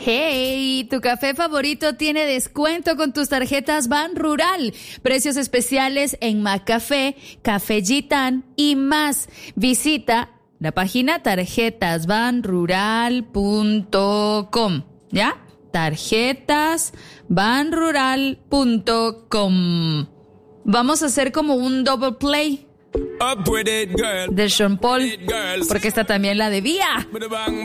Hey, tu café favorito tiene descuento con tus tarjetas Ban Rural. Precios especiales en McCafé, Café Gitán y más. Visita la página tarjetasbanrural.com. ¿Ya? tarjetasbanrural.com. Vamos a hacer como un double play de Sean Paul, porque esta también la debía.